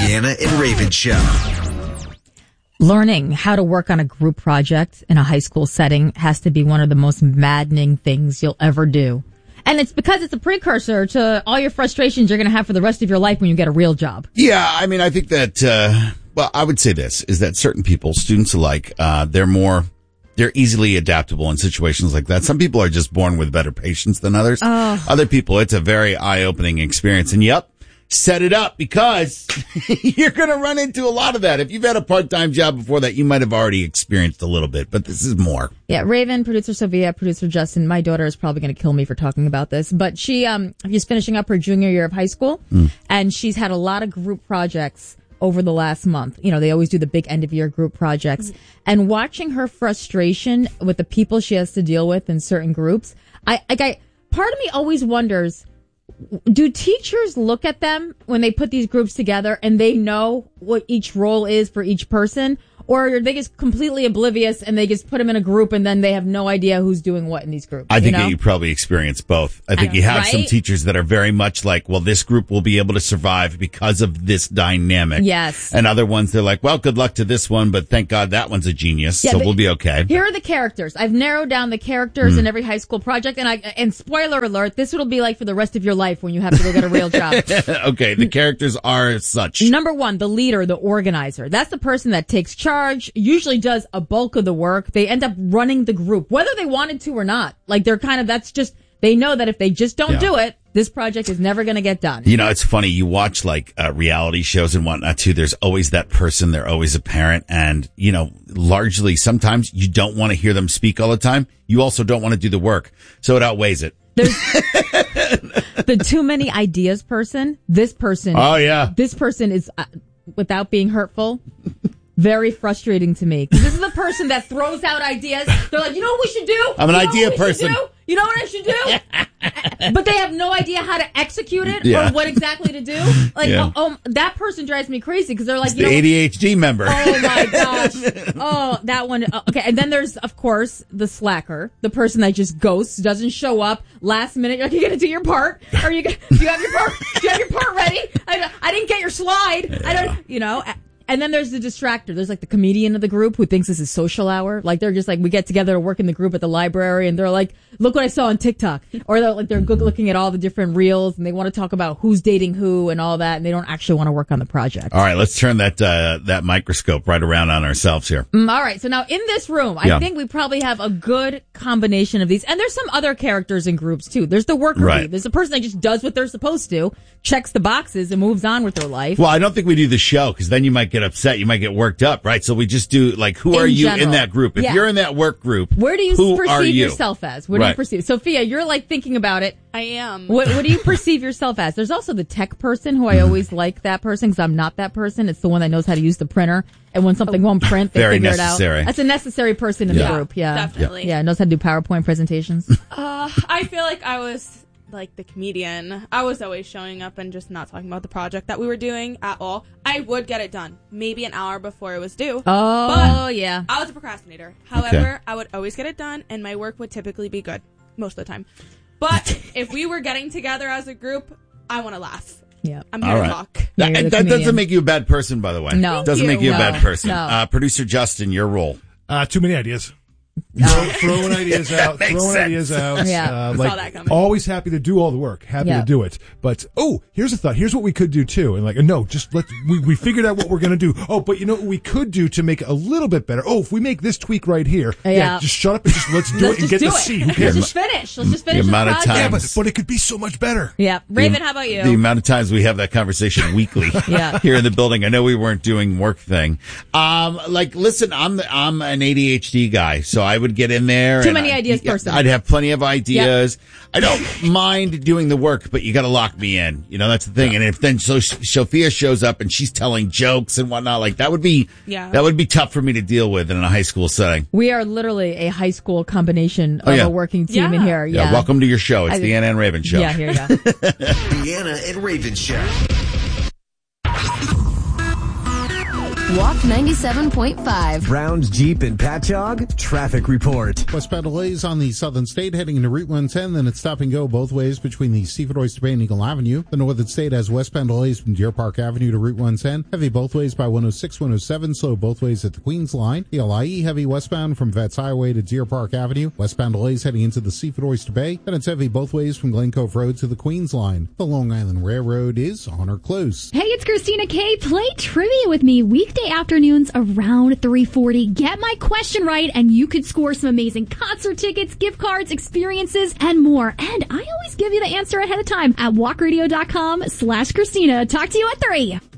Deanna and Raven Show. Learning how to work on a group project in a high school setting has to be one of the most maddening things you'll ever do. And it's because it's a precursor to all your frustrations you're going to have for the rest of your life when you get a real job. Yeah, I mean, I think that, well, I would say this, is that certain people, students alike, they're easily adaptable in situations like that. Some people are just born with better patience than others. Other people, it's a very eye-opening experience. And yep, set it up because you're going to run into a lot of that. If you've had a part-time job before that, you might have already experienced a little bit, but this is more. Yeah, Raven, producer Sophia, producer Justin, my daughter is probably going to kill me for talking about this, but she is finishing up her junior year of high school, and she's had a lot of group projects over the last month. You know, they always do the big end-of-year group projects, and watching her frustration with the people she has to deal with in certain groups, part of me always wonders, do teachers look at them when they put these groups together and they know what each role is for each person? Or are they just completely oblivious and they just put them in a group and then they have no idea who's doing what in these groups? I think that you probably experience both. I think you have some teachers that are very much like, well, this group will be able to survive because of this dynamic. Yes. And other ones, they're like, well, good luck to this one, but thank God that one's a genius, so we'll be okay. Here are the characters. I've narrowed down the characters in every high school project, and spoiler alert, this will be like for the rest of your life when you have to go get a real job. Okay, the characters are such. Number one, the leader, the organizer. That's the person that takes charge, usually does a bulk of the work. They end up running the group, whether they wanted to or not. Like they know that if they just don't do it, this project is never going to get done. You know, it's funny. You watch like reality shows and whatnot too. There's always that person. They're always a parent. And, you know, largely sometimes you don't want to hear them speak all the time. You also don't want to do the work. So it outweighs it. There's the too many ideas person. This person. Oh, yeah. This person is, without being hurtful, very frustrating to me. Because this is the person that throws out ideas. They're like, you know what we should do? I'm an idea person. You know what I should do? But they have no idea how to execute it or what exactly to do. Like, that person drives me crazy because they're like, the ADHD member. Oh my gosh. Oh, that one. Okay. And then there's, of course, the slacker, the person that just ghosts, doesn't show up last minute. You're like, you going to do your part? Do you have your part? Do you have your part ready? I didn't get your slide. I don't, you know. And then there's the distractor. There's like the comedian of the group who thinks this is social hour. Like they're just like, we get together to work in the group at the library and they're like, look what I saw on TikTok. Or they're looking at all the different reels and they want to talk about who's dating who and all that. And they don't actually want to work on the project. All right, let's turn that microscope right around on ourselves here. All right. So now in this room, I think we probably have a good combination of these. And there's some other characters in groups too. There's the worker bee. There's the person that just does what they're supposed to, checks the boxes and moves on with their life. Well, I don't think we do the show because then you might get upset. You might get worked up, right? So we just do like, who are you in that group? If you're in that work group, where do you perceive yourself as? What do you perceive? Sophia, you're like thinking about it. I am. What do you perceive yourself as? There's also the tech person who I always like that person because I'm not that person. It's the one that knows how to use the printer. And when something won't print, they figure it out. That's a necessary person in the group. Yeah. Definitely. Yeah. Knows how to do PowerPoint presentations. I feel like I was like the comedian. I was always showing up and just not talking about the project that we were doing at all. I would get it done maybe an hour before it was due. But yeah. I was a procrastinator. However, I would always get it done and my work would typically be good most of the time. But if we were getting together as a group, I want to laugh. Yeah. I'm here to talk. That doesn't make you a bad person, by the way. No. It doesn't make you a bad person. No. Producer Justin, your role. Too many ideas. Throwing ideas out. Yeah. Saw that coming. Always happy to do all the work. Happy to do it. But, here's a thought. Here's what we could do too. And like, no, just we figured out what we're going to do. Oh, but you know what we could do to make it a little bit better? Oh, if we make this tweak right here. Yeah. Just shut up and let's do it and get to see. Who cares? Let's just finish the amount of project. time. Yeah, but it could be so much better. Yeah. Raven, how about you? The amount of times we have that conversation weekly here in the building. I know we weren't doing work thing. Listen, I'm an ADHD guy, so I would get in there. Too many ideas person. I'd have plenty of ideas. Yep. I don't mind doing the work, but you got to lock me in. You know, that's the thing. And if then Sophia shows up and she's telling jokes and whatnot, like that would be tough for me to deal with in a high school setting. We are literally a high school combination of a working team in here. Yeah. Welcome to your show. It's the Deanna and Raven Show. Yeah, here you go. Deanna and Raven Show. Walk 97.5. Browns, Jeep, and Patchogue traffic report. Westbound delays on the Southern State heading into Route 110, then it's stop and go both ways between the Seaford Oyster Bay and Eagle Avenue. The Northern State has westbound delays from Deer Park Avenue to Route 110, heavy both ways by 106, 107, slow both ways at the Queens line. The LIE heavy westbound from Vets Highway to Deer Park Avenue. Westbound delays heading into the Seaford Oyster Bay, then it's heavy both ways from Glen Cove Road to the Queens line. The Long Island Railroad is on or close. Hey, it's Christina K. Play trivia with me weekday afternoons around 3:40. Get my question right, and you could score some amazing concert tickets, gift cards, experiences, and more. And I always give you the answer ahead of time at walkradio.com/Christina. Talk to you at 3.